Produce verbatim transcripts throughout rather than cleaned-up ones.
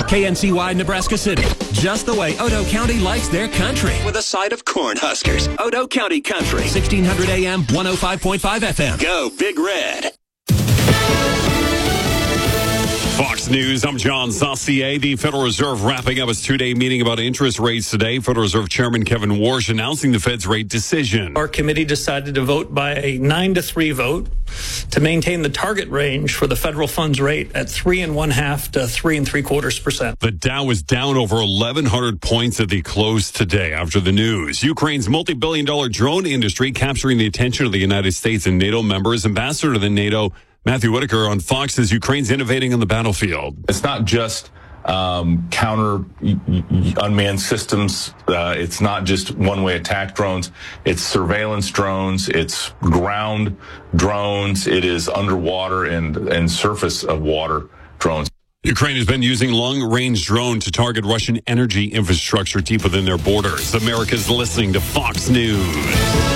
K N C Y, Nebraska City. Just the way Odo County likes their country. With a side of Cornhuskers. Odo County Country. sixteen hundred A M, one oh five point five F M. Go Big Red. Fox News, I'm John Saucier. The Federal Reserve wrapping up its two-day meeting about interest rates today. Federal Reserve Chairman Kevin Warsh announcing the Fed's rate decision. Our committee decided to vote by a nine to three vote to maintain the target range for the federal funds rate at three and one half to three and three quarters percent. The Dow was down over eleven hundred points at the close today after the news. Ukraine's multi-billion dollar drone industry capturing the attention of the United States and NATO members. Ambassador to the NATO, Matthew Whitaker on Fox says Ukraine's innovating on the battlefield. It's not just um, counter unmanned systems. Uh, it's not just one-way attack drones. It's surveillance drones. It's ground drones. It is underwater and, and surface of water drones. Ukraine has been using long-range drone to target Russian energy infrastructure deep within their borders. America's listening to Fox News.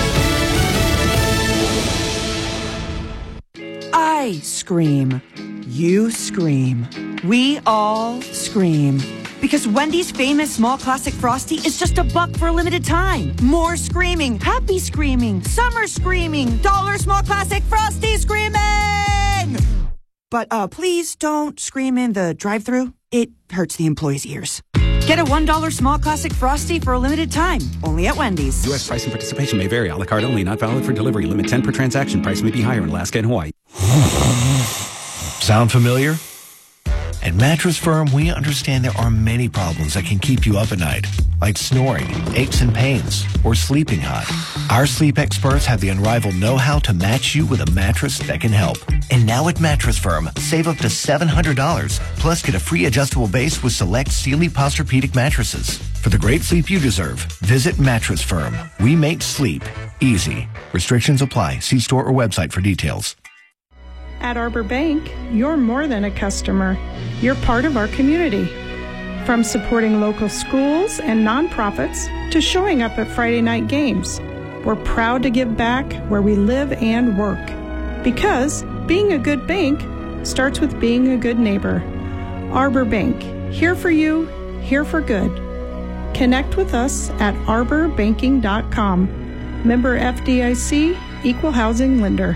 I scream. You scream. We all scream. Because Wendy's famous small classic Frosty is just a buck for a limited time. More screaming, happy screaming, summer screaming, dollar small classic Frosty screaming! But uh, please don't scream in the drive-thru. It hurts the employees' ears. Get a one dollar small classic Frosty for a limited time. Only at Wendy's. U S price and participation may vary. A la carte only. Not valid for delivery. Limit ten per transaction. Price may be higher in Alaska and Hawaii. Sound familiar? At Mattress Firm, we understand there are many problems that can keep you up at night, like snoring, aches and pains, or sleeping hot. Our sleep experts have the unrivaled know-how to match you with a mattress that can help. And now at Mattress Firm, save up to seven hundred dollars, plus get a free adjustable base with select Sealy Posturepedic mattresses. For the great sleep you deserve, visit Mattress Firm. We make sleep easy. Restrictions apply. See store or website for details. At Arbor Bank, you're more than a customer. You're part of our community. From supporting local schools and nonprofits to showing up at Friday night games, we're proud to give back where we live and work. Because being a good bank starts with being a good neighbor. Arbor Bank, here for you, here for good. Connect with us at arbor banking dot com. Member F D I C, Equal Housing Lender.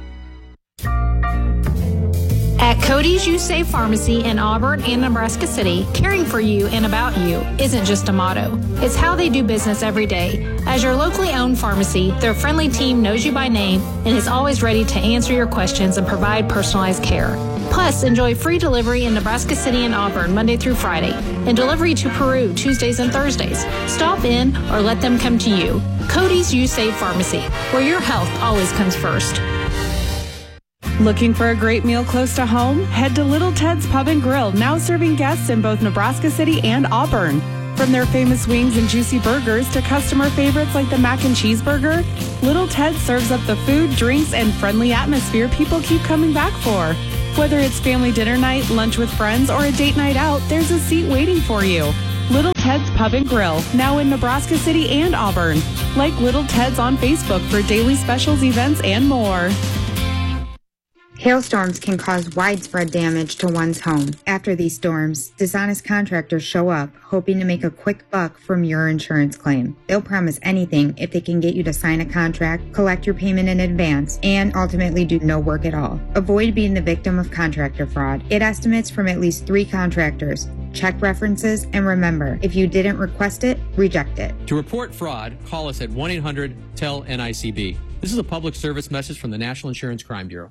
At Cody's You Save Pharmacy in Auburn and Nebraska City, caring for you and about you isn't just a motto. It's how they do business every day. As your locally owned pharmacy, their friendly team knows you by name and is always ready to answer your questions and provide personalized care. Plus, enjoy free delivery in Nebraska City and Auburn Monday through Friday and delivery to Peru Tuesdays and Thursdays. Stop in or let them come to you. Cody's You Save Pharmacy, where your health always comes first. Looking for a great meal close to home? Head to Little Ted's Pub and Grill, now serving guests in both Nebraska City and Auburn. From their famous wings and juicy burgers to customer favorites like the mac and cheese burger, Little Ted serves up the food, drinks, and friendly atmosphere people keep coming back for. Whether it's family dinner night, lunch with friends, or a date night out, there's a seat waiting for you. Little Ted's Pub and Grill, now in Nebraska City and Auburn. Like Little Ted's on Facebook for daily specials, events, and more. Hailstorms can cause widespread damage to one's home. After these storms, dishonest contractors show up, hoping to make a quick buck from your insurance claim. They'll promise anything if they can get you to sign a contract, collect your payment in advance, and ultimately do no work at all. Avoid being the victim of contractor fraud. Get estimates from at least three contractors. Check references, and remember, if you didn't request it, reject it. To report fraud, call us at one eight hundred T E L N I C B. This is a public service message from the National Insurance Crime Bureau.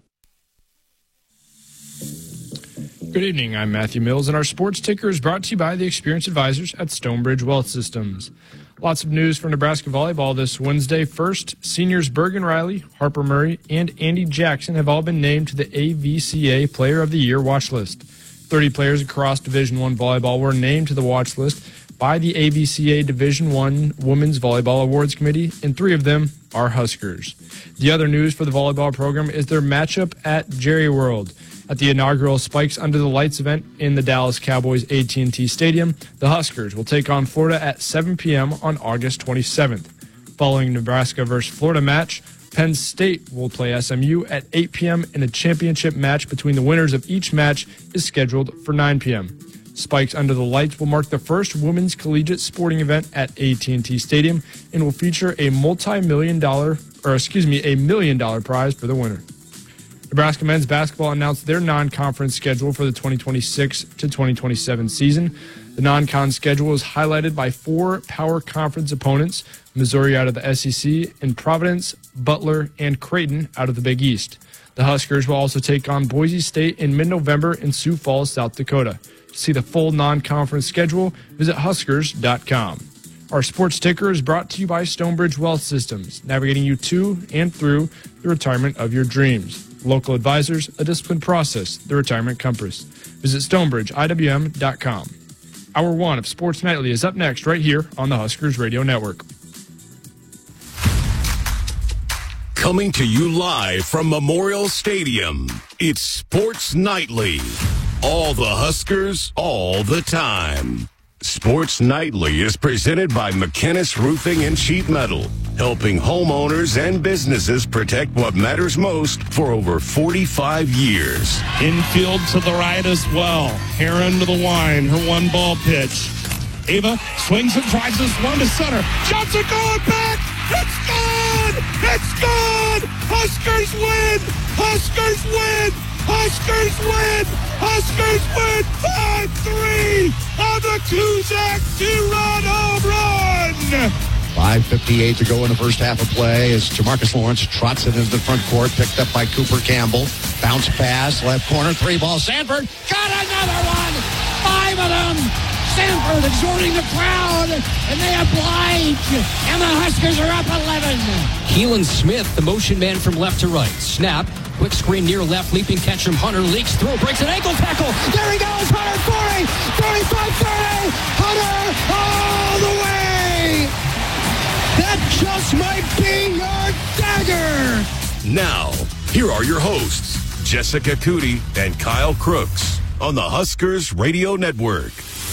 Good evening, I'm Matthew Mills, and our sports ticker is brought to you by the experienced advisors at Stonebridge Wealth Systems. Lots of news for Nebraska volleyball this Wednesday. First, seniors Bergen Riley, Harper Murray, and Andy Jackson have all been named to the A V C A Player of the Year watch list. thirty players across Division I volleyball were named to the watch list by the A V C A Division I Women's Volleyball Awards Committee, and three of them are Huskers. The other news for the volleyball program is their matchup at Jerry World. At the inaugural Spikes Under the Lights event in the Dallas Cowboys A T and T Stadium, the Huskers will take on Florida at seven p.m. on August twenty-seventh. Following Nebraska versus Florida match, Penn State will play S M U at eight p.m. and a championship match between the winners of each match is scheduled for nine p.m. Spikes Under the Lights will mark the first women's collegiate sporting event at A T and T Stadium and will feature a multi-million dollar, or excuse me, a million dollar prize for the winner. Nebraska men's basketball announced their non-conference schedule for the twenty twenty-six to twenty twenty-seven season. The non-con schedule is highlighted by four power conference opponents, Missouri out of the S E C, and Providence, Butler, and Creighton out of the Big East. The Huskers will also take on Boise State in mid-November in Sioux Falls, South Dakota. To see the full non-conference schedule, visit huskers dot com. Our sports ticker is brought to you by Stonebridge Wealth Systems, navigating you to and through the retirement of your dreams. Local advisors, a disciplined process, the retirement compass. Visit stonebridge I W M dot com. Hour one of Sports Nightly is up next right here on the Huskers Radio Network. Coming to you live from Memorial Stadium, it's Sports Nightly. All the Huskers, all the time. Sports Nightly is presented by McKinnis Roofing and Sheet Metal, helping homeowners and businesses protect what matters most for over forty-five years. Infield to the right as well. Heron to the line, her one ball pitch. Ava swings and tries this one to center. Johnson going back. It's good. It's good. Huskers win. Huskers win. Huskers win. Huskers win five three on the Kuzak two-run home run. five fifty-eight to go in the first half of play as Jamarcus Lawrence trots it into the front court, picked up by Cooper Campbell. Bounce pass, left corner, three ball. Sanford got another one. Five of them. Sanford exhorting the crowd, and they oblige. And the Huskers are up eleven. Keelan Smith, the motion man from left to right. Snap. Quick screen near left, leaping catch from Hunter, leaks through, breaks an ankle tackle. There he goes, Hunter, forty, thirty-five, thirty. Hunter all the way. That just might be your dagger. Now, here are your hosts, Jessica Cootie and Kyle Crooks on the Huskers Radio Network.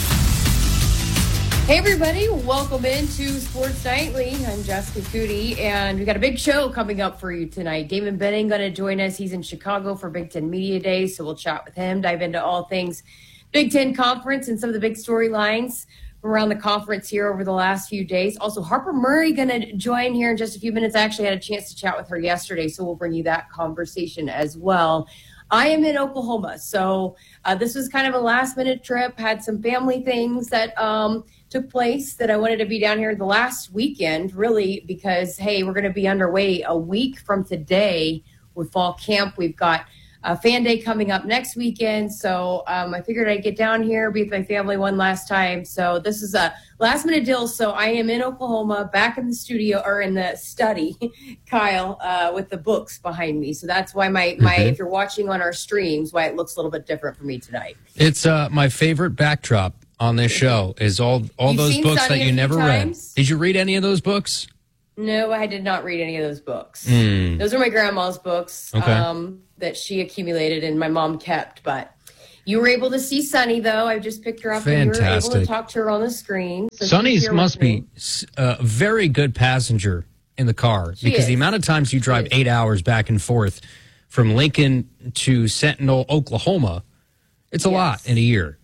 Hey everybody, welcome into Sports Nightly. I'm Jessica Cootie, and we got a big show coming up for you tonight. Damon Benning going to join us. He's in Chicago for Big Ten Media Days, so we'll chat with him, dive into all things Big Ten Conference and some of the big storylines around the conference here over the last few days. Also, Harper Murray going to join here in just a few minutes. I actually had a chance to chat with her yesterday, so we'll bring you that conversation as well. I am in Oklahoma, so uh, this was kind of a last-minute trip. Had some family things that um, took place that I wanted to be down here the last weekend, really, because, hey, we're going to be underway a week from today with fall camp. We've got a fan day coming up next weekend, so um, I figured I'd get down here, be with my family one last time. So this is a last-minute deal. So I am in Oklahoma, back in the studio, or in the study, Kyle, uh, with the books behind me. So that's why my, my mm-hmm. if you're watching on our streams, why it looks a little bit different for me tonight. It's uh, my favorite backdrop on this show is all, all those books Sunny that you never read. Did you read any of those books? No, I did not read any of those books. Mm. Those are my grandma's books okay. um, that she accumulated and my mom kept. But you were able to see Sunny, though. I just picked her up Fantastic. and you were able to talk to her on the screen. So Sunny's must be a very good passenger in the car she because is. the amount of times you drive eight hours back and forth from Lincoln to Sentinel, Oklahoma, it's a yes. lot in a year.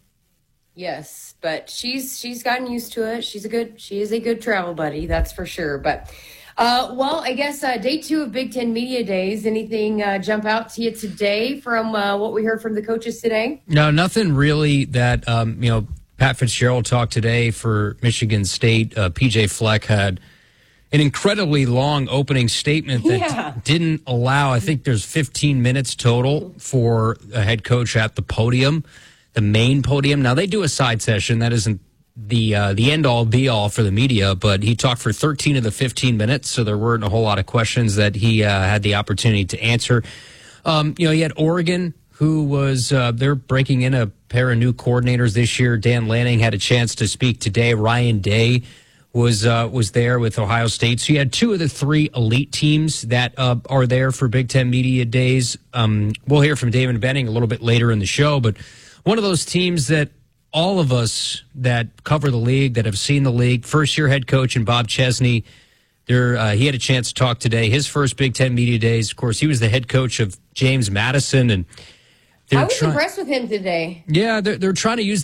Yes, but she's she's gotten used to it. She's a good she is a good travel buddy, that's for sure. But uh, well, I guess uh, day two of Big Ten Media Days. Anything uh, jump out to you today from uh, what we heard from the coaches today? No, nothing really. That um, you know, Pat Fitzgerald talked today for Michigan State. Uh, P J Fleck had an incredibly long opening statement that yeah. didn't allow. I think there's fifteen minutes total for a head coach at the podium. The main podium. Now, they do a side session. That isn't the uh, the end-all, be-all for the media, but he talked for thirteen of the fifteen minutes, so there weren't a whole lot of questions that he uh, had the opportunity to answer. Um, you know, he had Oregon, who was, uh, they're breaking in a pair of new coordinators this year. Dan Lanning had a chance to speak today. Ryan Day was uh, was there with Ohio State. So you had two of the three elite teams that uh, are there for Big Ten Media Days. Um, we'll hear from Damon Benning a little bit later in the show, but one of those teams that all of us that cover the league, that have seen the league, first-year head coach and Bob Chesney, there, uh, he had a chance to talk today. His first Big Ten Media Days, of course, he was the head coach of James Madison. And I was try- impressed with him today. Yeah, they're, they're trying to use that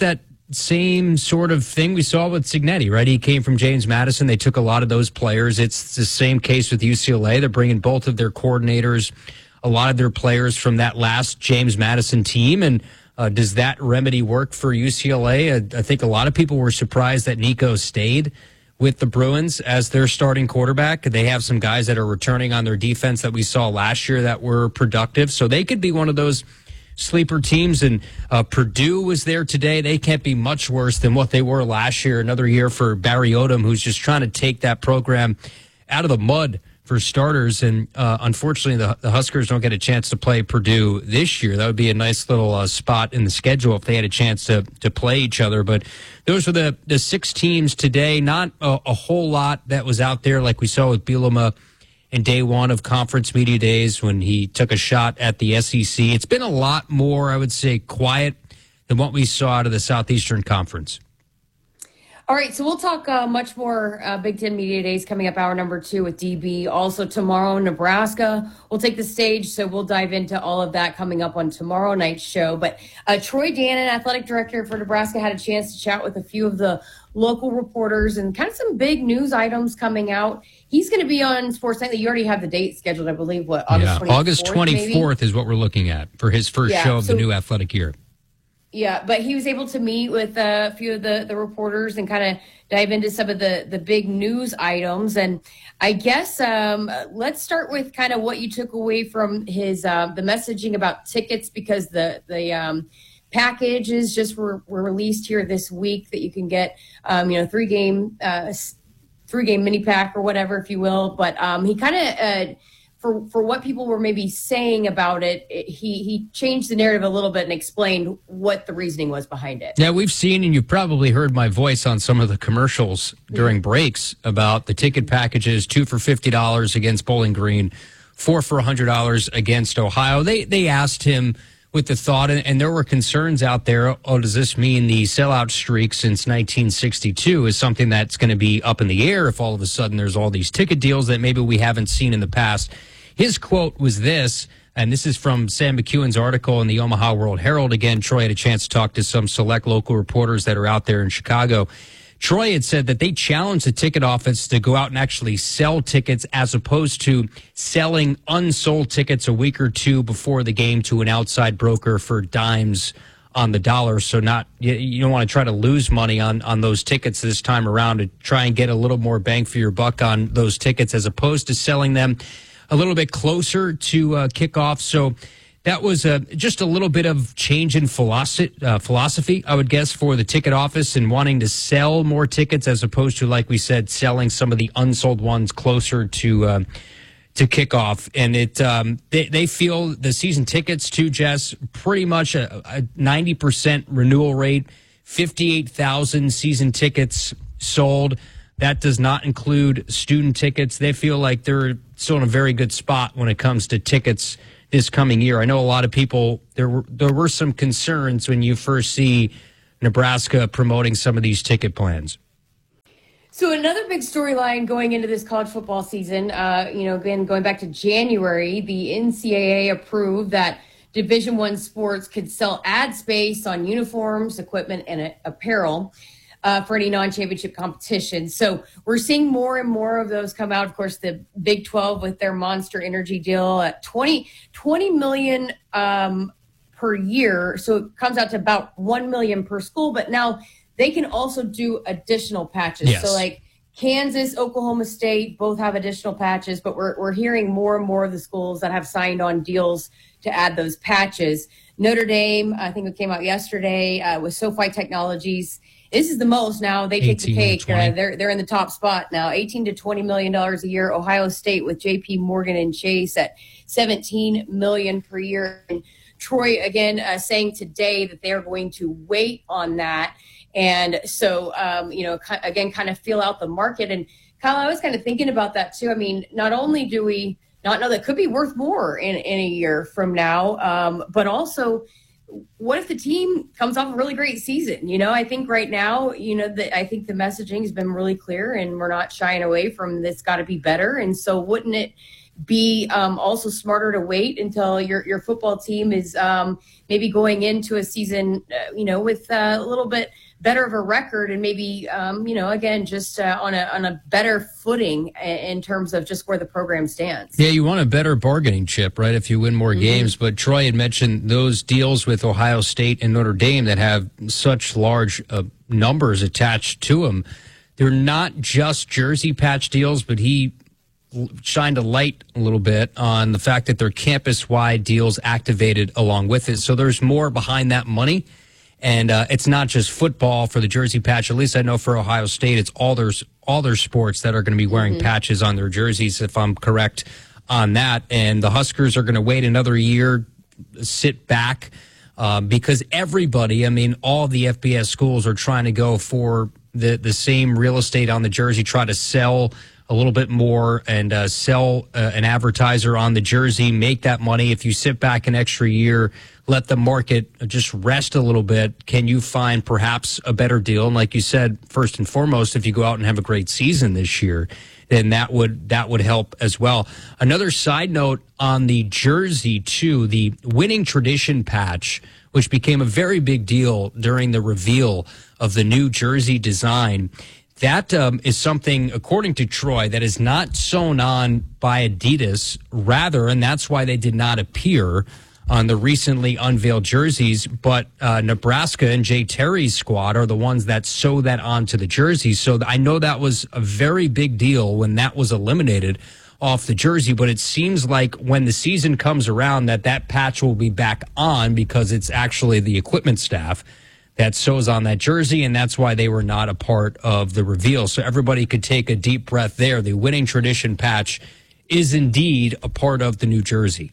same sort of thing we saw with Cignetti, right? He came from James Madison. They took a lot of those players. It's the same case with U C L A. They're bringing both of their coordinators, a lot of their players from that last James Madison team. And uh, does that remedy work for U C L A? I, I think a lot of people were surprised that Nico stayed with the Bruins as their starting quarterback. They have some guys that are returning on their defense that we saw last year that were productive. So they could be one of those sleeper teams. And uh, Purdue was there today. They can't be much worse than what they were last year. Another year for Barry Odom, who's just trying to take that program out of the mud for starters. And uh, unfortunately, the, the Huskers don't get a chance to play Purdue this year. That would be a nice little uh, spot in the schedule if they had a chance to to play each other. But those were the, the six teams today. Not a, a whole lot that was out there like we saw with Bielema in day one of conference media days when he took a shot at the S E C. It's been a lot more, I would say, quiet than what we saw out of the Southeastern Conference. All right, so we'll talk uh, much more uh, Big Ten Media Days coming up hour number two with D B. Also tomorrow, Nebraska will take the stage, so we'll dive into all of that coming up on tomorrow night's show. But uh, Troy Dannon, athletic director for Nebraska, had a chance to chat with a few of the local reporters and kind of some big news items coming out. He's going to be on Sports Nightly. You already have the date scheduled, I believe, what, August yeah, twenty-fourth, August twenty-fourth maybe? Is what we're looking at for his first Yeah, show of so- the new athletic year. Yeah, but he was able to meet with uh, a few of the, the reporters and kind of dive into some of the, the big news items. And I guess um, let's start with kind of what you took away from his uh, the messaging about tickets, because the the um, packages just were, were released here this week that you can get, um, you know, three game uh, three game mini pack or whatever, if you will. But um, he kind of uh, For, for what people were maybe saying about it, it, he he changed the narrative a little bit and explained what the reasoning was behind it. Yeah, we've seen, and you've probably heard my voice on some of the commercials during breaks about the ticket packages, two for fifty dollars against Bowling Green, four for one hundred dollars against Ohio. They they asked him with the thought, and, and there were concerns out there, oh, does this mean the sellout streak since nineteen sixty-two is something that's going to be up in the air if all of a sudden there's all these ticket deals that maybe we haven't seen in the past? His quote was this, and this is from Sam McEwen's article in the Omaha World Herald. Again, Troy had a chance to talk to some select local reporters that are out there in Chicago. Troy had said that they challenged the ticket office to go out and actually sell tickets as opposed to selling unsold tickets a week or two before the game to an outside broker for dimes on the dollar. So not you, you don't want to try to lose money on, on those tickets this time around, to try and get a little more bang for your buck on those tickets as opposed to selling them a little bit closer to uh, kickoff. So that was uh, just a little bit of change in philosophy, uh, philosophy, I would guess, for the ticket office and wanting to sell more tickets as opposed to, like we said, selling some of the unsold ones closer to uh, to kickoff. And it um, they, they feel the season tickets, too, Jess, pretty much a, a ninety percent renewal rate, fifty-eight thousand season tickets sold. That does not include student tickets. They feel like they're still in a very good spot when it comes to tickets this coming year. I know a lot of people, there were there were some concerns when you first see Nebraska promoting some of these ticket plans. So another big storyline going into this college football season, uh, you know, again, going back to January, the N C double A approved that Division I sports could sell ad space on uniforms, equipment, and uh, apparel Uh, for any non-championship competition. So we're seeing more and more of those come out. Of course, the Big twelve with their Monster Energy deal at twenty, twenty million um, per year. So it comes out to about one million per school, but now they can also do additional patches. Yes. So like Kansas, Oklahoma State, both have additional patches, but we're, we're hearing more and more of the schools that have signed on deals to add those patches. Notre Dame, I think it came out yesterday uh, with SoFi Technologies. This is the most now. They take the cake. Uh, they're they're in the top spot now. eighteen to twenty million dollars a year. Ohio State with J P Morgan and Chase at seventeen million per year. And Troy again uh, saying today that they are going to wait on that. And so um, you know, again, kind of feel out the market. And Kyle, I was kind of thinking about that too. I mean, not only do we not know that could be worth more in in a year from now, um, but also, what if the team comes off a really great season? You know, I think right now, you know, the, I think the messaging has been really clear and we're not shying away from this got to be better. And so wouldn't it be um, also smarter to wait until your, your football team is um, maybe going into a season, uh, you know, with uh, a little bit better of a record and maybe, um, you know, again, just uh, on a on a better footing in terms of just where the program stands. Yeah, you want a better bargaining chip, right, if you win more mm-hmm. games. But Troy had mentioned those deals with Ohio State and Notre Dame that have such large uh, numbers attached to them. They're not just jersey patch deals, but he shined a light a little bit on the fact that they're campus-wide deals activated along with it. So there's more behind that money. And uh, it's not just football for the jersey patch. At least I know for Ohio State, it's all their, all their sports that are going to be wearing mm-hmm. patches on their jerseys, if I'm correct on that. And the Huskers are going to wait another year, sit back, um, because everybody, I mean, all the F B S schools are trying to go for the, the same real estate on the jersey, try to sell a little bit more and uh, sell uh, an advertiser on the jersey, make that money. If you sit back an extra year, let the market just rest a little bit, can you find perhaps a better deal? And like you said, first and foremost, if you go out and have a great season this year, then that would that would help as well. Another side note on the jersey, too, the winning tradition patch, which became a very big deal during the reveal of the new jersey design. That um, is something, according to Troy, that is not sewn on by Adidas, rather, and that's why they did not appear on the recently unveiled jerseys, but uh, Nebraska and Jay Terry's squad are the ones that sew that onto the jerseys. So I know that was a very big deal when that was eliminated off the jersey, but it seems like when the season comes around that that patch will be back on because it's actually the equipment staff that sews on that jersey, and that's why they were not a part of the reveal. So everybody could take a deep breath there. The winning tradition patch is indeed a part of the new jersey.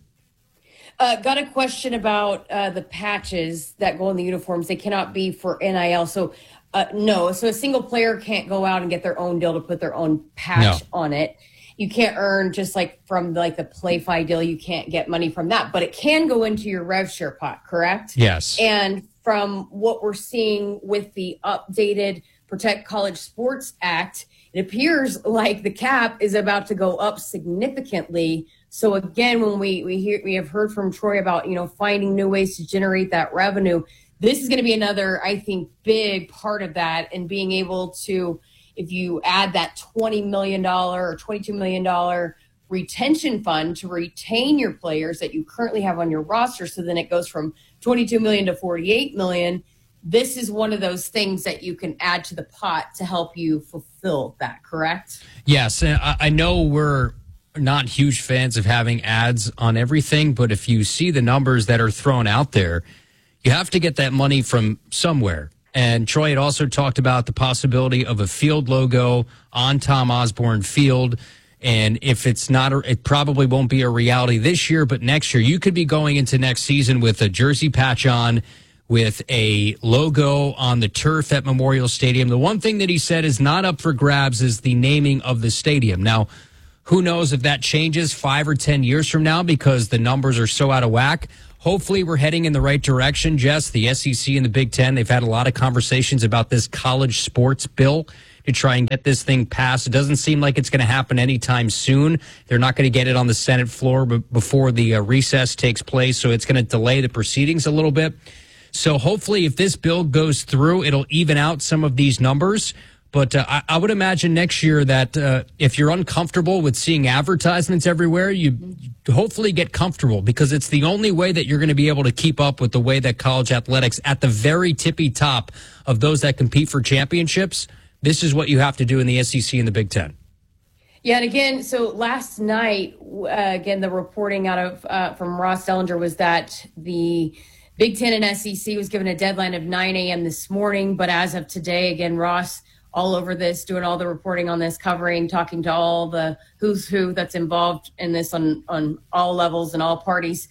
Uh, got a question about uh, the patches that go in the uniforms. They cannot be for N I L. So uh, no, so a single player can't go out and get their own deal to put their own patch no. on it. You can't earn just like from like the PlayFi deal. You can't get money from that, but it can go into your rev share pot, correct? Yes. And from what we're seeing with the updated Protect College Sports Act, it appears like the cap is about to go up significantly. So again, when we we hear we have heard from Troy about, you know, finding new ways to generate that revenue, this is going to be another, I think, big part of that, and being able to, if you add that twenty million dollars or twenty-two million dollars retention fund to retain your players that you currently have on your roster, so then it goes from twenty-two million dollars to forty-eight million dollars. This is one of those things that you can add to the pot to help you fulfill that, correct? Yes, and I know we're not huge fans of having ads on everything, but if you see the numbers that are thrown out there, you have to get that money from somewhere. And Troy had also talked about the possibility of a field logo on Tom Osborne Field. And if it's not, it probably won't be a reality this year, but next year you could be going into next season with a jersey patch on, with a logo on the turf at Memorial Stadium. The one thing that he said is not up for grabs is the naming of the stadium. Now, who knows if that changes five or ten years from now because the numbers are so out of whack. Hopefully we're heading in the right direction, Jess. The S E C and the Big Ten, they've had a lot of conversations about this college sports bill to try and get this thing passed. It doesn't seem like it's going to happen anytime soon. They're not going to get it on the Senate floor before the uh, recess takes place, so it's going to delay the proceedings a little bit. So hopefully if this bill goes through, it'll even out some of these numbers. But uh, I, I would imagine next year that uh, if you're uncomfortable with seeing advertisements everywhere, you hopefully get comfortable, because it's the only way that you're going to be able to keep up with the way that college athletics at the very tippy top of those that compete for championships. This is what you have to do in the S E C and the Big Ten. Yeah, and again, so last night, uh, again, the reporting out of uh, from Ross Dellinger was that the Big Ten and S E C was given a deadline of nine a.m. this morning. But as of today, again, Ross all over this, doing all the reporting on this, covering, talking to all the who's who that's involved in this on, on all levels and all parties,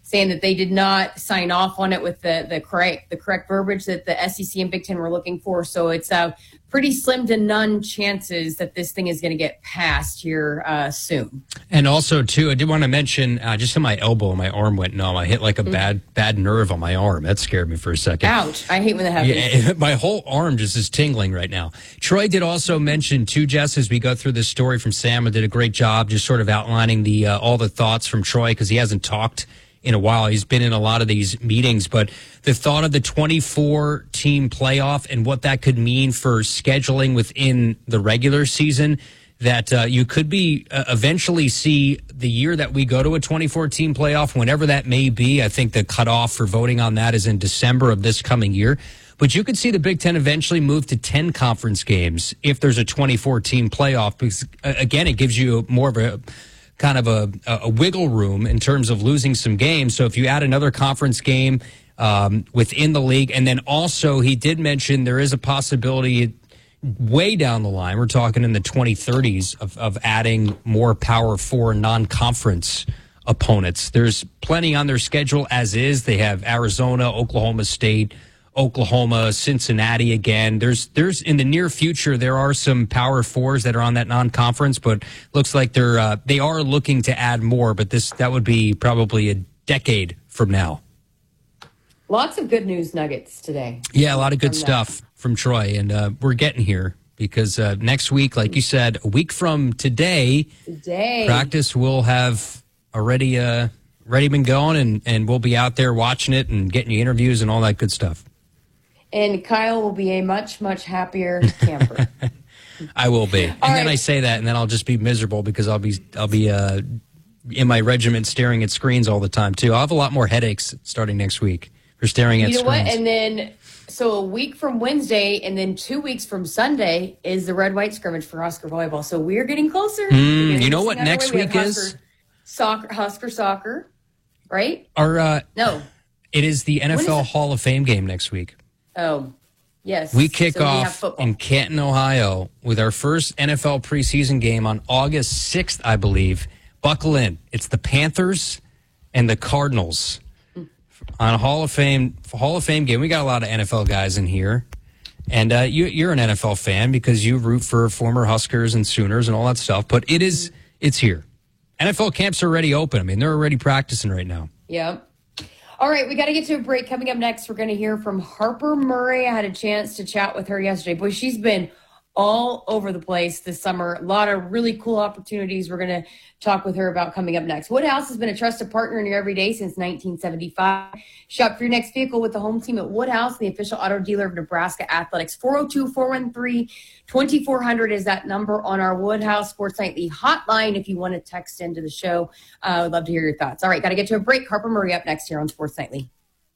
saying that they did not sign off on it with the, the correct the correct verbiage that the S E C and Big Ten were looking for. So it's uh, pretty slim to none chances that this thing is going to get passed here uh, soon. And also, too, I did want to mention, uh, just on my elbow, my arm went numb. I hit like a mm-hmm. bad bad nerve on my arm. That scared me for a second. Ouch. I hate when that happens. Yeah, my whole arm just is tingling right now. Troy did also mention, too, Jess, as we go through this story from Sam, who did a great job just sort of outlining the uh, all the thoughts from Troy, because he hasn't talked in a while. He's been in a lot of these meetings, but the thought of the twenty-four team playoff and what that could mean for scheduling within the regular season, that uh, you could be uh, eventually see the year that we go to a twenty-four team playoff, whenever that may be. I think the cutoff for voting on that is in December of this coming year. But you could see the Big Ten eventually move to ten conference games if there's a twenty-four team playoff, because, uh, again, it gives you more of a kind of a, a wiggle room in terms of losing some games. So if you add another conference game um, within the league, and then also he did mention there is a possibility way down the line, we're talking in the twenty thirties, of, of adding more Power Four non-conference opponents. There's plenty on their schedule as is. They have Arizona, Oklahoma State, Oklahoma, Cincinnati again. There's there's in the near future there are some Power Fours that are on that non-conference, but looks like they're uh, they are looking to add more. But this that would be probably a decade from now. Lots of good news nuggets today. Yeah, a lot of good stuff from Troy, and uh, we're getting here because uh, next week, like you said, a week from today, today practice will have already uh, already been going, and and we'll be out there watching it and getting you interviews and all that good stuff. And Kyle will be a much, much happier camper. I will be. And All then right. I say that, and then I'll just be miserable because I'll be I'll be uh, in my regiment staring at screens all the time, too. I'll have a lot more headaches starting next week for staring at You know screens. what? And then, so a week from Wednesday and then two weeks from Sunday is the red-white scrimmage for Husker volleyball. So we're getting closer. Mm, We're getting you know this what thing next underway. We have week is? Husker Soccer, Husker soccer, right? Our, uh, No. it is the N F L When is it? Hall of Fame game next week. Oh, yes. We kick So we have off football. in Canton, Ohio, with our first N F L preseason game on August sixth, I believe. Buckle in. It's the Panthers and the Cardinals on a Hall of Fame Hall of Fame game. We got a lot of N F L guys in here, and uh, you, you're an N F L fan because you root for former Huskers and Sooners and all that stuff. But it is it's here. N F L camps are already open. I mean, they're already practicing right now. Yep. All right, we got to get to a break. Coming up next, we're going to hear from Harper Murray. I had a chance to chat with her yesterday. Boy, she's been all over the place this summer. A lot of really cool opportunities we're going to talk with her about coming up next. Woodhouse has been a trusted partner in your everyday since nineteen seventy-five. Shop for your next vehicle with the home team at Woodhouse, the official auto dealer of Nebraska Athletics. four oh two, four one three, two four zero zero is that number on our Woodhouse Sports Nightly hotline if you want to text into the show. I uh, would love to hear your thoughts. All right, got to get to a break. Harper Murray up next here on Sports Nightly.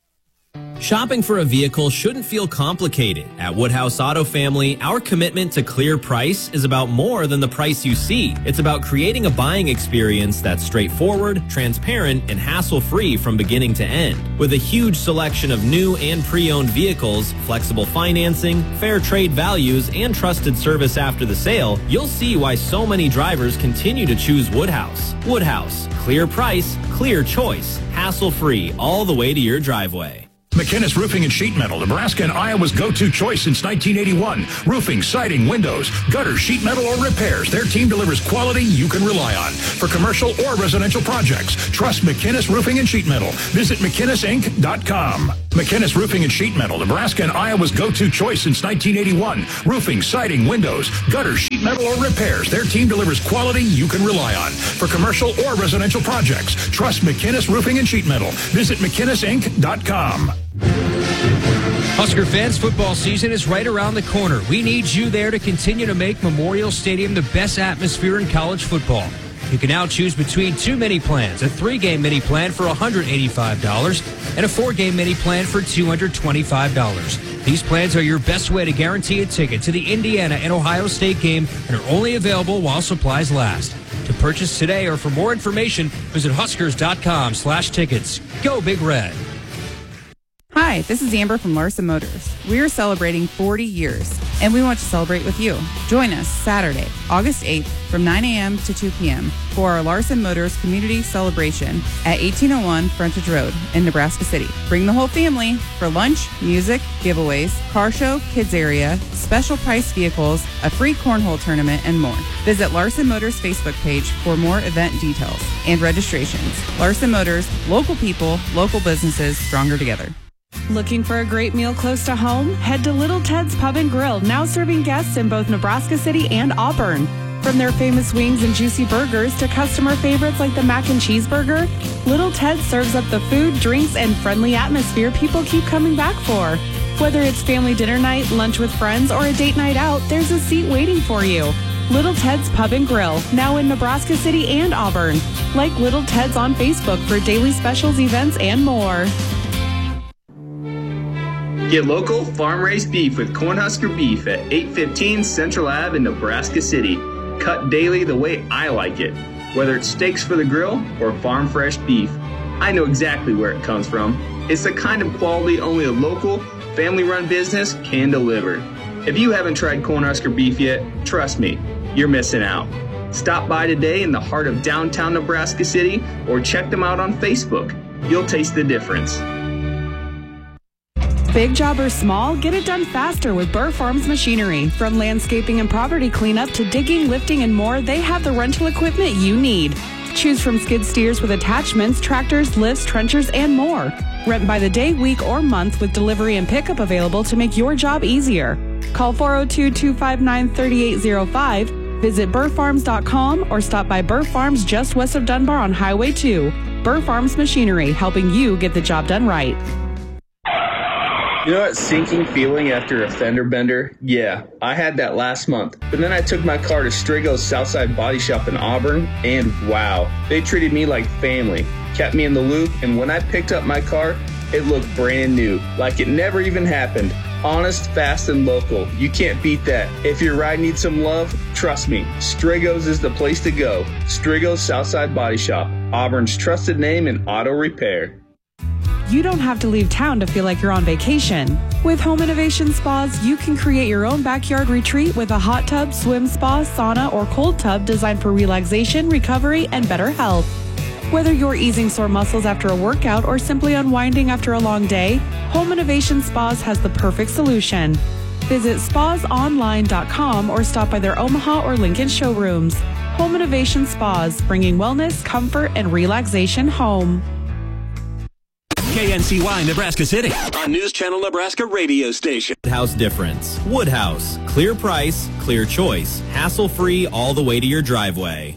Shopping for a vehicle shouldn't feel complicated. At Woodhouse Auto Family, our commitment to clear price is about more than the price you see. It's about creating a buying experience that's straightforward, transparent, and hassle-free from beginning to end. With a huge selection of new and pre-owned vehicles, flexible financing, fair trade values, and trusted service after the sale, you'll see why so many drivers continue to choose Woodhouse. Woodhouse, clear price, clear choice, hassle-free all the way to your driveway. McInnes Roofing and Sheet Metal, Nebraska and Iowa's go-to choice since nineteen eighty-one. Roofing, siding, windows, gutters, sheet metal, or repairs. Their team delivers quality you can rely on. For commercial or residential projects, trust McInnes Roofing and Sheet Metal. Visit McInnes Inc dot com. McInnes Roofing and Sheet Metal, Nebraska and Iowa's go-to choice since nineteen eighty-one. Roofing, siding, windows, gutters, sheet metal, or repairs. Their team delivers quality you can rely on. For commercial or residential projects, trust McInnes Roofing and Sheet Metal. Visit McInnes Inc dot com. Husker fans, football season is right around the corner. We need you there to continue to make Memorial Stadium the best atmosphere in college football. You can now choose between two mini plans, a three-game mini plan for one hundred eighty-five dollars and a four-game mini plan for two hundred twenty-five dollars. These plans are your best way to guarantee a ticket to the Indiana and Ohio State game and are only available while supplies last. To purchase today or for more information, visit huskers dot com slash tickets. Go Big Red. Hi, this is Amber from Larson Motors. We are celebrating forty years, And we want to celebrate with you. Join us Saturday, August eighth from nine a.m. to two p.m. for our Larson Motors Community Celebration at eighteen oh one Frontage Road in Nebraska City. Bring the whole family for lunch, music, giveaways, car show, kids area, special price vehicles, a free cornhole tournament, and more. Visit Larson Motors Facebook page for more event details and registrations. Larson Motors, local people, local businesses, stronger together. Looking for a great meal close to home? Head to Little Ted's Pub and Grill, now serving guests in both Nebraska City and Auburn. From their famous wings and juicy burgers to customer favorites like the mac and cheese burger, Little Ted serves up the food, drinks, and friendly atmosphere people keep coming back for. Whether it's family dinner night, lunch with friends, or a date night out, there's a seat waiting for you. Little Ted's Pub and Grill, now in Nebraska City and Auburn. Like Little Ted's on Facebook for daily specials, events, and more. Get local farm-raised beef with Cornhusker Beef at eight fifteen Central Ave in Nebraska City. Cut daily the way I like it. Whether it's steaks for the grill or farm-fresh beef, I know exactly where it comes from. It's the kind of quality only a local, family-run business can deliver. If you haven't tried Cornhusker Beef yet, trust me, you're missing out. Stop by today in the heart of downtown Nebraska City or check them out on Facebook. You'll taste the difference. Big job or small, get it done faster with Burr Farms Machinery. From landscaping and property cleanup to digging, lifting, and more, they have the rental equipment you need. Choose from skid steers with attachments, tractors, lifts, trenchers, and more. Rent by the day, week, or month with delivery and pickup available to make your job easier. Call four oh two, two five nine, three eight oh five, visit burr farms dot com, or stop by Burr Farms just west of Dunbar on Highway two. Burr Farms Machinery, helping you get the job done right. You know that sinking feeling after a fender bender? Yeah, I had that last month. But then I took my car to Strigo's Southside Body Shop in Auburn, and wow, they treated me like family, kept me in the loop, and when I picked up my car, it looked brand new, like it never even happened. Honest, fast, and local. You can't beat that. If your ride needs some love, trust me, Strigo's is the place to go. Strigo's Southside Body Shop, Auburn's trusted name in auto repair. You don't have to leave town to feel like you're on vacation. With Home Innovation Spas, you can create your own backyard retreat with a hot tub, swim spa, sauna, or cold tub designed for relaxation, recovery, and better health. Whether you're easing sore muscles after a workout or simply unwinding after a long day, Home Innovation Spas has the perfect solution. Visit spas online dot com or stop by their Omaha or Lincoln showrooms. Home Innovation Spas, bringing wellness, comfort, and relaxation home. K N C Y Nebraska City on News Channel Nebraska radio station. Woodhouse difference. Woodhouse. Clear price, clear choice. Hassle-free all the way to your driveway.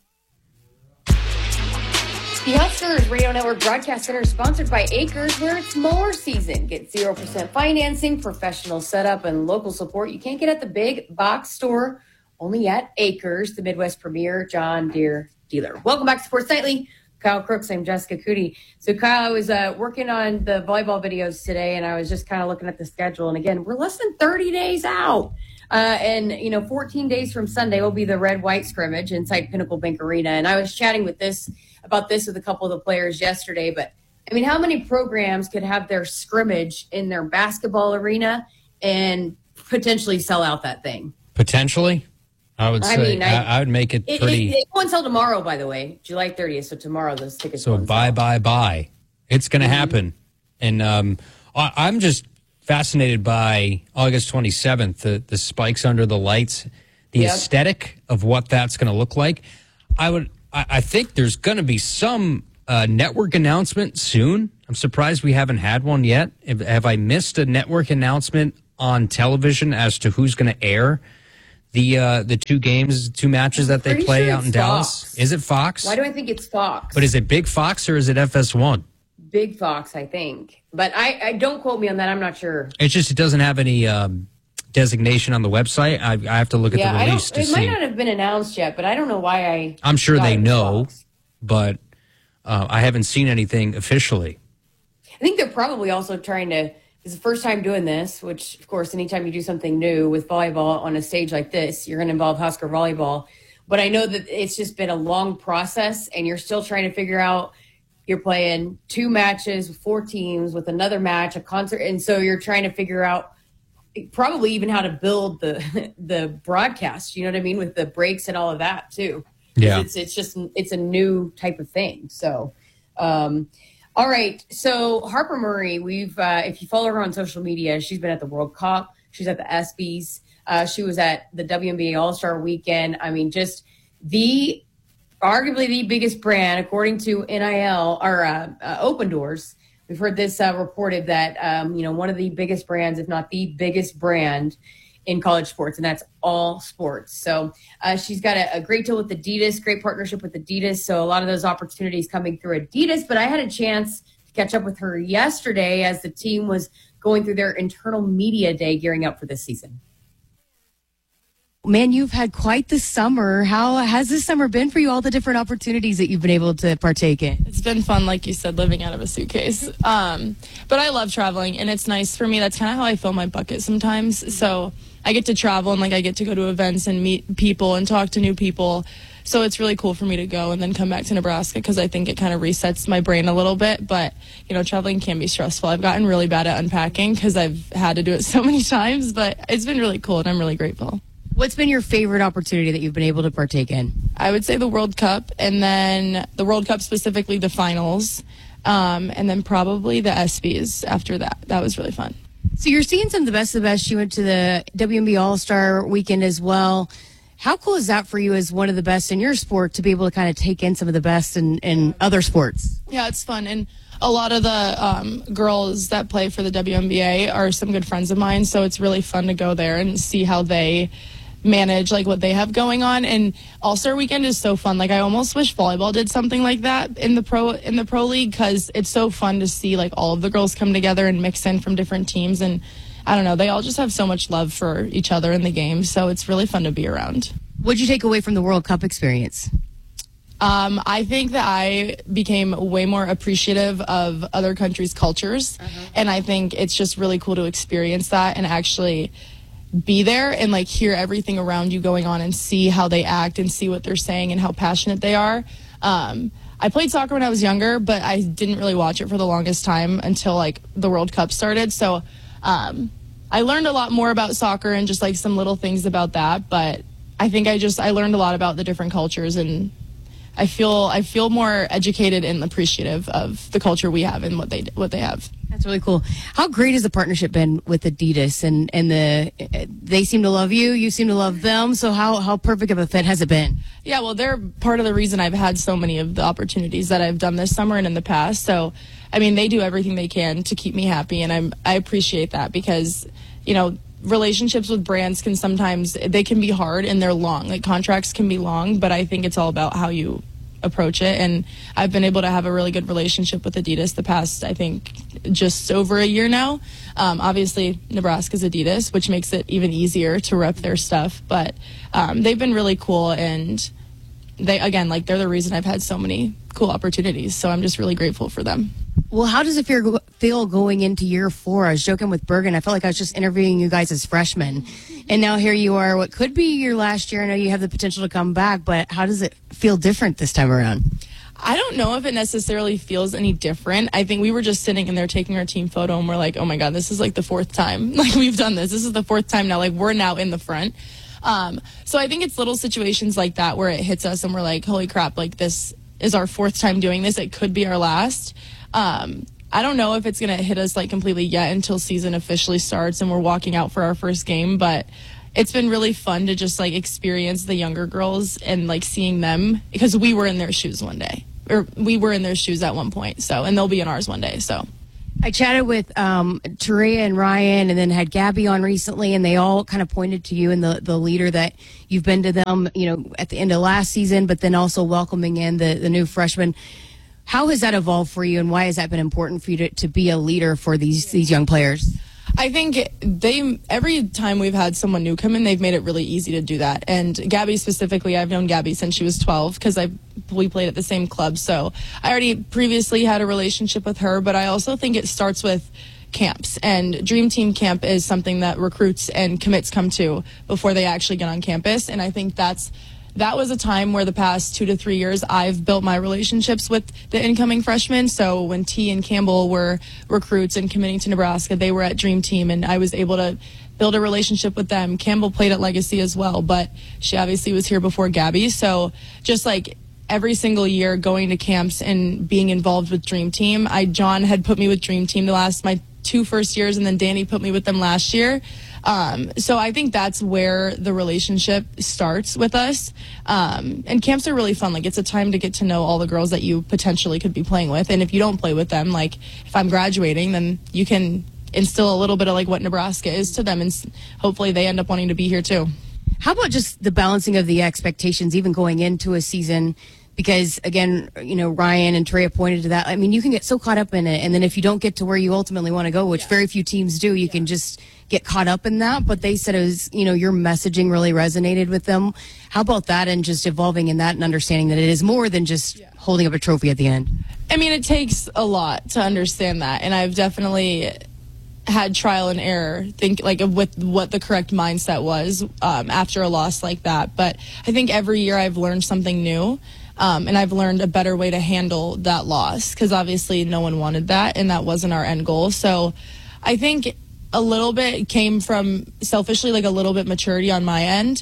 The Huskers Radio Network Broadcast Center is sponsored by Acres, where it's mower season. Get zero percent financing, professional setup, and local support you can't get at the big box store, only at Acres, the Midwest premier John Deere dealer. Welcome back to Sports Nightly. Kyle Crooks, I'm Jessica Cootie. So, Kyle, I was uh, working on the volleyball videos today, and I was just kind of looking at the schedule. And, again, we're less than thirty days out. Uh, and, you know, fourteen days from Sunday will be the red-white scrimmage inside Pinnacle Bank Arena. And I was chatting with this about this with a couple of the players yesterday. But, I mean, how many programs could have their scrimmage in their basketball arena and potentially sell out that thing? Potentially? I would say I, mean, I, I would make it, it pretty. It, it won't sell tomorrow, by the way, July thirtieth. So tomorrow those tickets. So buy, buy, buy. It's going to mm-hmm. happen, and um, I, I'm just fascinated by August twenty-seventh. The the spikes under the lights, the yep. aesthetic of what that's going to look like. I would. I, I think there's going to be some uh, network announcement soon. I'm surprised we haven't had one yet. Have, have I missed a network announcement on television as to who's going to air the uh, the two games, two matches that they play sure out in Fox. Dallas? Is it Fox? Why do I think it's Fox? But is it Big Fox or is it F S one? Big Fox, I think. But I, I don't quote me on that. I'm not sure. It's just it doesn't have any um, designation on the website. I, I have to look yeah, at the release I don't, to it see. It might not have been announced yet, but I don't know why I. I'm sure they know, Fox. but uh, I haven't seen anything officially. I think they're probably also trying to. It's the first time doing this, which, of course, anytime you do something new with volleyball on a stage like this, you're going to involve Husker volleyball. But I know that it's just been a long process, and you're still trying to figure out you're playing two matches with four teams with another match, a concert. And so you're trying to figure out probably even how to build the the broadcast. You know what I mean, with the breaks and all of that too. Yeah, it's it's just it's a new type of thing. So, um, all right. So Harper Murray, we've uh, if you follow her on social media, she's been at the World Cup. She's at the ESPYs. Uh, she was at the W N B A All-Star Weekend. I mean, just the arguably the biggest brand, according to N I L or uh, uh, Open Doors. We've heard this uh, reported that, um, you know, one of the biggest brands, if not the biggest brand in college sports, and that's all sports. So uh, she's got a, a great deal with Adidas, great partnership with Adidas. So a lot of those opportunities coming through Adidas. But I had a chance to catch up with her yesterday as the team was going through their internal media day gearing up for this season. Man, you've had quite the summer. How has this summer been for you, all the different opportunities that you've been able to partake in? It's been fun, like you said, living out of a suitcase. Um, but I love traveling, and it's nice for me. That's kind of how I fill my bucket sometimes. So I get to travel, and like I get to go to events and meet people and talk to new people. So it's really cool for me to go and then come back to Nebraska because I think it kind of resets my brain a little bit. But, you know, traveling can be stressful. I've gotten really bad at unpacking because I've had to do it so many times. But it's been really cool, and I'm really grateful. What's been your favorite opportunity that you've been able to partake in? I would say the World Cup, and then the World Cup, specifically the finals, um, and then probably the ESPYs after that. That was really fun. So you're seeing some of the best of the best. You went to the W N B A All-Star Weekend as well. How cool is that for you as one of the best in your sport to be able to kind of take in some of the best in, in other sports? Yeah, it's fun. And a lot of the um, girls that play for the W N B A are some good friends of mine, so it's really fun to go there and see how they manage like what they have going on. And All-Star Weekend is so fun. Like I almost wish volleyball did something like that in the pro in the pro league because it's so fun to see like all of the girls come together and mix in from different teams. And I don't know, they all just have so much love for each other in the game, so it's really fun to be around. What'd you take away from the World Cup experience? Um, I think that I became way more appreciative of other countries' cultures, uh-huh. and I think it's just really cool to experience that and actually be there and like hear everything around you going on and see how they act and see what they're saying and how passionate they are. Um, I played soccer when I was younger, but I didn't really watch it for the longest time until like the World Cup started. So um, I learned a lot more about soccer and just like some little things about that. But I think I just I learned a lot about the different cultures, and I feel I feel more educated and appreciative of the culture we have and what they what they have. That's really cool. How great has the partnership been with Adidas, and and the they seem to love you, you seem to love them. So how how perfect of a fit has it been? Yeah, well, they're part of the reason I've had so many of the opportunities that I've done this summer and in the past. So, I mean, they do everything they can to keep me happy, and I'm I appreciate that because, you know, relationships with brands can sometimes they can be hard and they're long. Like contracts can be long, but I think it's all about how you approach it. And I've been able to have a really good relationship with Adidas the past, I think, just over a year now. Um, obviously, Nebraska's Adidas, which makes it even easier to rep their stuff. But um, they've been really cool, and they, again, like they're the reason I've had so many cool opportunities. So I'm just really grateful for them. Well, how does it feel, feel going into year four? I was joking with Bergen. I felt like I was just interviewing you guys as freshmen. And now here you are, what could be your last year. I know you have the potential to come back, but how does it feel different this time around? I don't know if it necessarily feels any different. I think we were just sitting in there taking our team photo, and we're like, oh my God, this is like the fourth time. Like we've done this. This is the fourth time now. Like we're now in the front. Um, so I think it's little situations like that where it hits us and we're like, holy crap, like this is our fourth time doing this. It could be our last. Um, I don't know if it's going to hit us like completely yet until season officially starts and we're walking out for our first game, but it's been really fun to just like experience the younger girls and like seeing them because we were in their shoes one day, or we were in their shoes at one point. So, and they'll be in ours one day. So I chatted with um, Taria and Ryan, and then had Gabby on recently, and they all kind of pointed to you and the, the leader that you've been to them, you know, at the end of last season, but then also welcoming in the, the new freshmen. How has that evolved for you, and why has that been important for you to, to be a leader for these these young players? I think they every time we've had someone new come in, they've made it really easy to do that. And Gabby specifically, I've known Gabby since she was twelve because I we played at the same club. So I already previously had a relationship with her, but I also think it starts with camps. And Dream Team Camp is something that recruits and commits come to before they actually get on campus. And I think that's That was a time where the past two to three years I've built my relationships with the incoming freshmen. So when T and Campbell were recruits and committing to Nebraska, they were at Dream Team, and I was able to build a relationship with them. Campbell played at Legacy as well, but she obviously was here before Gabby. So just like every single year going to camps and being involved with Dream Team. I John had put me with Dream Team the last my two first years, and then Danny put me with them last year. Um, so I think that's where the relationship starts with us. Um, and camps are really fun. Like, it's a time to get to know all the girls that you potentially could be playing with. And if you don't play with them, like if I'm graduating, then you can instill a little bit of like what Nebraska is to them, and s- hopefully they end up wanting to be here too. How about just the balancing of the expectations, even going into a season? Because, again, you know, Ryan and Trey pointed to that. I mean, you can get so caught up in it. And then if you don't get to where you ultimately want to go, which yeah. very few teams do, you yeah. can just get caught up in that. But they said it was, you know, your messaging really resonated with them. How about that, and just evolving in that and understanding that it is more than just yeah. holding up a trophy at the end? I mean, it takes a lot to understand that. And I've definitely had trial and error, think like with what the correct mindset was um, after a loss like that. But I think every year I've learned something new. Um, and I've learned a better way to handle that loss, because obviously no one wanted that, and that wasn't our end goal. So I think a little bit came from selfishly, like a little bit maturity on my end.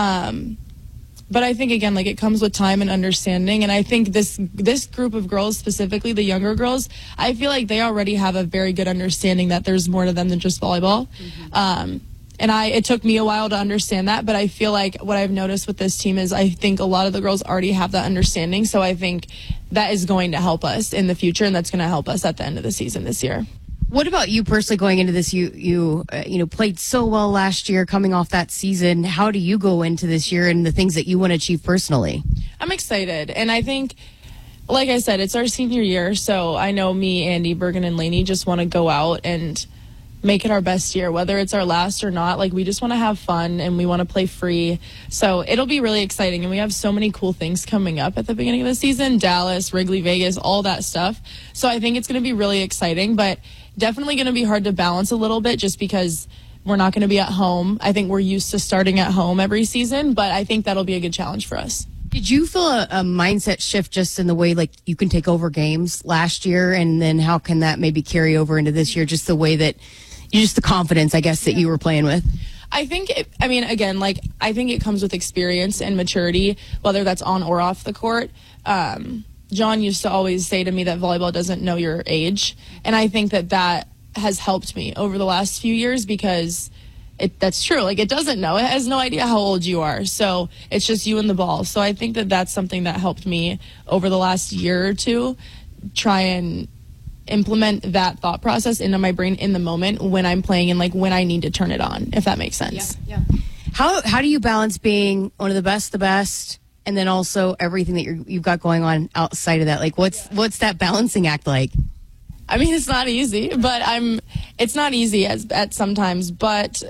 Um, but I think, again, like it comes with time and understanding. And I think this this group of girls, specifically the younger girls, I feel like they already have a very good understanding that there's more to them than just volleyball. Mm-hmm. Um, And I, it took me a while to understand that, but I feel like what I've noticed with this team is I think a lot of the girls already have that understanding. So I think that is going to help us in the future, and that's going to help us at the end of the season this year. What about you personally going into this? You you uh, you know played so well last year, coming off that season. How do you go into this year and the things that you want to achieve personally? I'm excited, and I think, like I said, it's our senior year, so I know me, Andy, Bergen, and Lainey just want to go out and make it our best year, whether it's our last or not. Like, we just want to have fun and we want to play free. So it'll be really exciting. And we have so many cool things coming up at the beginning of the season, Dallas, Wrigley, Vegas, all that stuff. So I think it's going to be really exciting, but definitely going to be hard to balance a little bit just because we're not going to be at home. I think we're used to starting at home every season, but I think that'll be a good challenge for us. Did you feel a, a mindset shift just in the way, like, you can take over games last year, and then how can that maybe carry over into this year, just the way that just the confidence, I guess, that you were playing with? I think, it, I mean, again, like, I think it comes with experience and maturity, whether that's on or off the court. Um, John used to always say to me that volleyball doesn't know your age. And I think that that has helped me over the last few years because it, that's true. Like, it doesn't know. It has no idea how old you are. So it's just you and the ball. So I think that that's something that helped me over the last year or two, try and implement that thought process into my brain in the moment when I'm playing and like when I need to turn it on, if that makes sense. Yeah. yeah. How how do you balance being one of the best, the best, and then also everything that you're, you've got going on outside of that? Like, what's yeah. what's that balancing act like? I mean, it's not easy, but I'm. It's not easy as at sometimes, but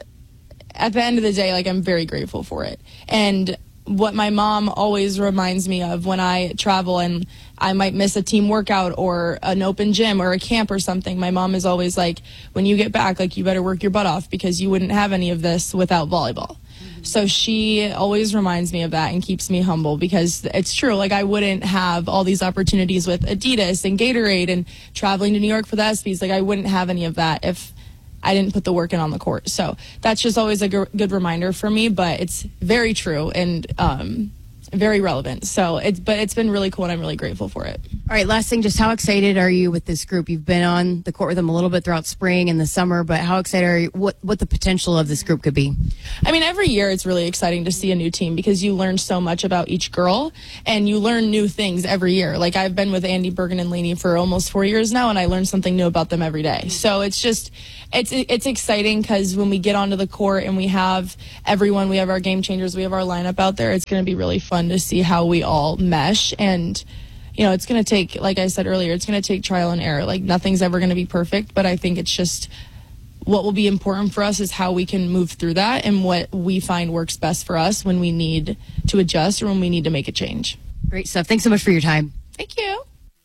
at the end of the day, like, I'm very grateful for it. And what my mom always reminds me of when I travel and I might miss a team workout or an open gym or a camp or something, my mom is always like, when you get back, like, you better work your butt off because you wouldn't have any of this without volleyball. Mm-hmm. So she always reminds me of that and keeps me humble because it's true. Like, I wouldn't have all these opportunities with Adidas and Gatorade and traveling to New York for the ESPYs. Like, I wouldn't have any of that if I didn't put the work in on the court. So that's just always a g- good reminder for me, but it's very true and um, very relevant. So it's, but it's been really cool and I'm really grateful for it. All right, last thing, just how excited are you with this group? You've been on the court with them a little bit throughout spring and the summer, but how excited are you? What, what the potential of this group could be? I mean, every year it's really exciting to see a new team because you learn so much about each girl and you learn new things every year. Like, I've been with Andy, Bergen, and Lainey for almost four years now, and I learn something new about them every day. So it's just, it's it's exciting because when we get onto the court and we have everyone, we have our game changers, we have our lineup out there, it's going to be really fun to see how we all mesh. And you know, it's going to take, like I said earlier, it's going to take trial and error. Like, nothing's ever going to be perfect, but I think it's just what will be important for us is how we can move through that and what we find works best for us when we need to adjust or when we need to make a change. Great stuff. Thanks so much for your time. Thank you.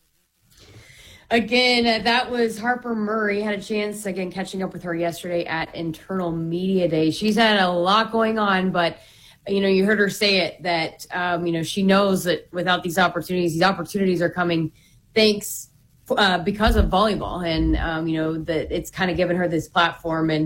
Again, that was Harper Murray. Had a chance, again, catching up with her yesterday at Internal Media Day. She's had a lot going on, but you know, you heard her say it that, um, you know, she knows that without these opportunities, these opportunities are coming thanks uh, because of volleyball. And, um, you know, that it's kind of given her this platform. And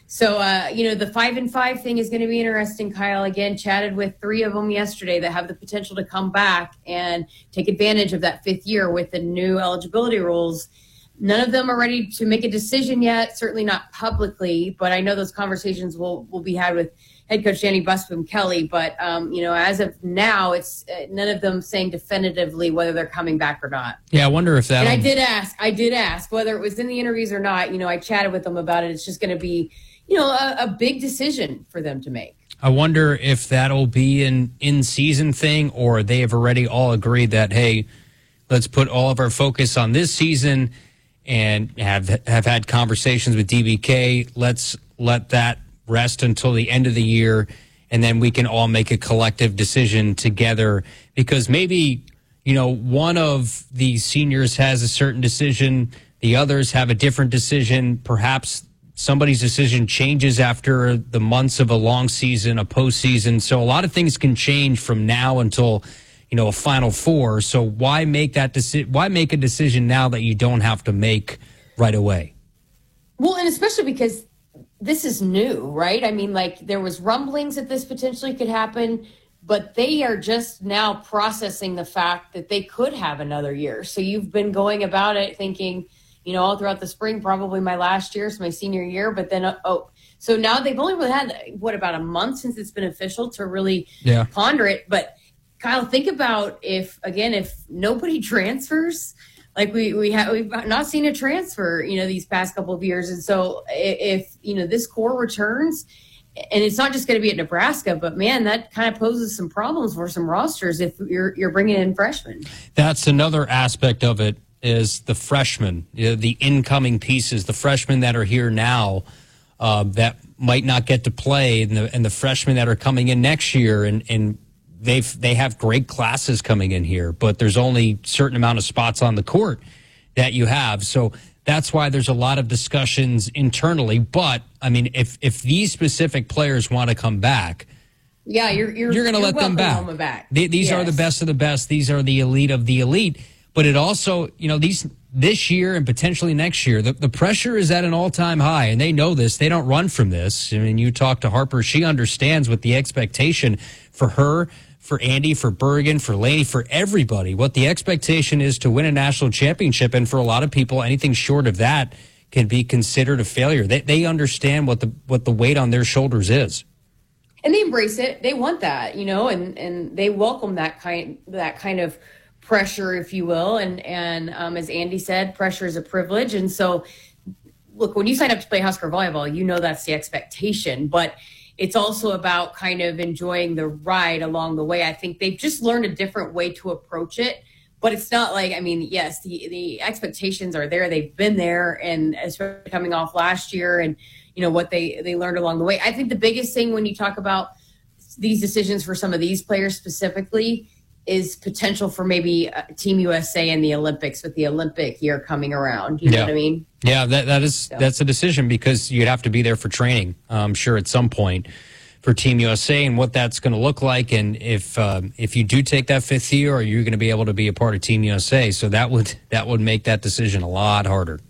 So, uh, you know, the five and five thing is going to be interesting, Kyle. Again, chatted with three of them yesterday that have the potential to come back and take advantage of that fifth year with the new eligibility rules. None of them are ready to make a decision yet, certainly not publicly, but I know those conversations will, will be had with head coach Danny Busboom Kelly. But, um, you know, as of now, it's uh, none of them saying definitively whether they're coming back or not. Yeah, I wonder if that. And I did ask, I did ask whether it was in the interviews or not. You know, I chatted with them about it. It's just going to be, you know, a, a big decision for them to make. I wonder if that'll be an in-season thing, or they have already all agreed that, hey, let's put all of our focus on this season and have have had conversations with D B K. Let's let that rest until the end of the year, and then we can all make a collective decision together. Because maybe, you know, one of the seniors has a certain decision, the others have a different decision. Perhaps somebody's decision changes after the months of a long season, a postseason. So a lot of things can change from now until, you know, a Final Four. So why make that decision? Why make a decision now that you don't have to make right away? Well, and especially because this is new, right? I mean, like, there was rumblings that this potentially could happen, but they are just now processing the fact that they could have another year. So you've been going about it thinking, you know, all throughout the spring, probably my last year, it's my senior year. But then, oh, so now they've only really had, what, about a month since it's been official to really yeah. ponder it. But Kyle, think about if, again, if nobody transfers, like we, we have, we've not seen a transfer, you know, these past couple of years. And so if, if you know, this core returns, and it's not just going to be at Nebraska, but man, that kind of poses some problems for some rosters if you're, you're bringing in freshmen. That's another aspect of it, is the freshmen, you know, the incoming pieces, the freshmen that are here now uh, that might not get to play, and the, and the freshmen that are coming in next year, and, and they've they have great classes coming in here, but there's only a certain amount of spots on the court that you have. So that's why there's a lot of discussions internally. But I mean, if if these specific players want to come back, yeah, you're you're, you're going to let them back. them back. They, these yes. are the best of the best. These are the elite of the elite. But it also, you know, these this year and potentially next year, the, the pressure is at an all-time high, and they know this. They don't run from this. I mean, you talk to Harper, she understands what the expectation for her, for Andy, for Bergen, for Laney, for everybody, what the expectation is to win a national championship. And for a lot of people, anything short of that can be considered a failure. They they understand what the what the weight on their shoulders is. And they embrace it. They want that, you know, and, and they welcome that kind that kind of pressure, if you will. And, and um, as Andy said, pressure is a privilege. And so, look, when you sign up to play Husker volleyball, you know that's the expectation. But it's also about kind of enjoying the ride along the way. I think they've just learned a different way to approach it. But it's not like, I mean, yes, the, the expectations are there. They've been there, and especially coming off last year and, you know, what they, they learned along the way. I think the biggest thing when you talk about these decisions for some of these players specifically is potential for maybe Team U S A in the Olympics, with the Olympic year coming around. You know yeah. what I mean? Yeah, that that is so. that's a decision, because you'd have to be there for training, I'm sure, at some point for Team U S A, and what that's going to look like. And if um, if you do take that fifth year, are you going to be able to be a part of Team U S A? So that would that would make that decision a lot harder.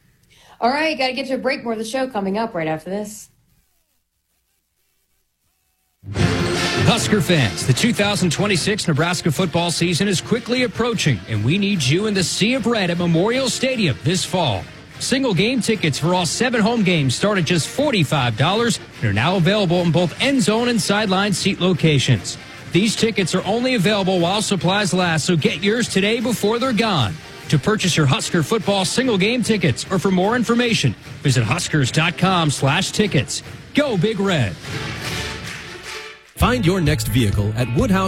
All right, got to get to a break. More of the show coming up right after this. Husker fans, the two thousand twenty-six Nebraska football season is quickly approaching, and we need you in the Sea of Red at Memorial Stadium this fall. Single game tickets for all seven home games start at just forty-five dollars and are now available in both end zone and sideline seat locations. These tickets are only available while supplies last, so get yours today before they're gone. To purchase your Husker football single game tickets, or for more information, visit huskers.com slash tickets. Go Big Red. Find your next vehicle at Woodhouse